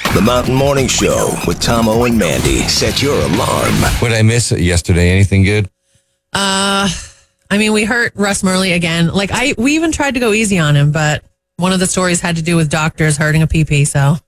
The Mountain Morning Show with Tomo and Mandy. Set your alarm. What did I miss yesterday? Anything good? We hurt Russ Murley again. We even tried to go easy on him, but one of the stories had to do with doctors hurting a PP, so.